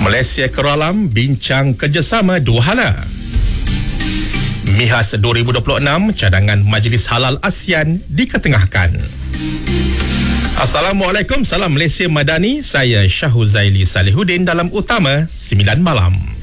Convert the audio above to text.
Malaysia Keralam bincang kerjasama dua hala. MIHAS 2026 cadangan Majlis Halal ASEAN diketengahkan. Assalamualaikum, salam Malaysia Madani. Saya Syahuzaili Salihuddin dalam Utama 9 Malam.